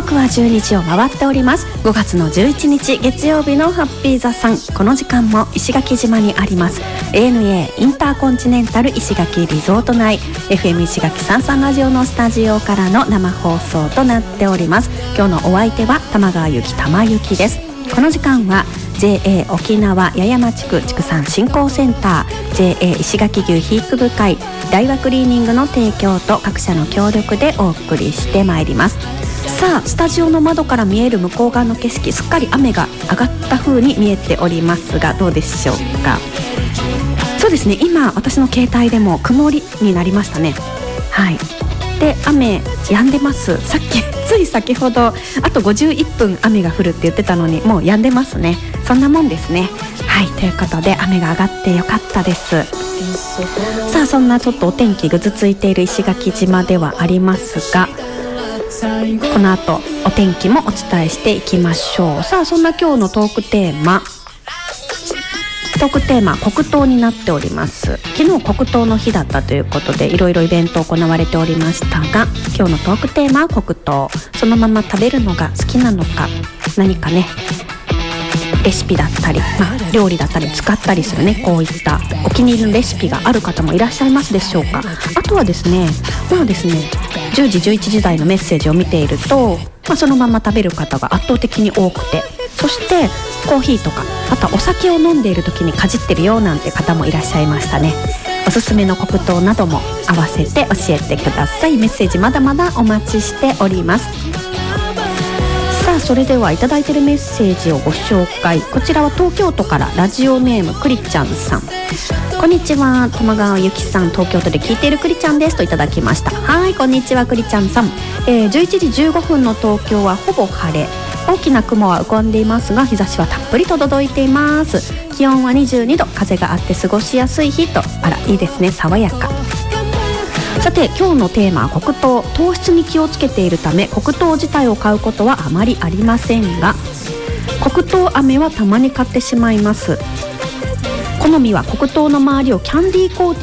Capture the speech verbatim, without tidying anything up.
刻はじゅうにじを回っております。ごがつのじゅういちにち月曜日のハッピーザさん、この時間も石垣島にあります エーエヌエー インターコンチネンタル石垣リゾート内 エフエム 石垣さんじゅうさんラジオのスタジオからの生放送となっております。今日のお相手は玉川ゆき玉ゆきです。この時間は ジェーエー 沖縄八重山地区畜産振興センター ジェーエー 石垣牛肥育部会大和クリーニングの提供と各社の協力でお送りしてまいります。さあスタジオの窓から見える向こう側の景色、すっかり雨が上がった風に見えておりますがどうでしょうか。そうですね、今私の携帯でも曇りになりましたね。はい、で雨止んでます。さっきつい先ほどあとごじゅういっぷん雨が降るって言ってたのにもう止んでますね。そんなもんですね。はい、ということで雨が上がってよかったです。さあそんなちょっとお天気ぐずついている石垣島ではありますが、この後お天気もお伝えしていきましょう。さあそんな今日のトークテーマトークテーマ黒糖になっております。昨日黒糖の日だったということでいろいろイベント行われておりましたが、今日のトークテーマは黒糖。そのまま食べるのが好きなのか、何かねレシピだったり、まあ、料理だったり使ったりするね、こういったお気に入りのレシピがある方もいらっしゃいますでしょうか。あとはですねまあですねじゅうじじゅういちじ台のメッセージを見ていると、まあ、そのまま食べる方が圧倒的に多くて、そしてコーヒーとかあとはお酒を飲んでいる時にかじってるよなんて方もいらっしゃいましたね。おすすめの黒糖なども合わせて教えてください。メッセージまだまだお待ちしております。さあそれではいただいているメッセージをご紹介。こちらは東京都からラジオネームくりちゃんさん。こんにちは、玉川ゆきさん、東京都で聞いているくりちゃんですといただきました。はい、こんにちはくりちゃんさん、えー、じゅういちじじゅうごふんの東京はほぼ晴れ、大きな雲は浮かんでいますが日差しはたっぷりと届いています。気温はにじゅうにど、風があって過ごしやすい日と、あらいいですね、爽やか。さて今日のテーマは黒糖。糖質に気をつけているため黒糖自体を買うことはあまりありませんが、黒糖飴はたまに買ってしまいます。好みは黒糖の周りをキャンディーコーティング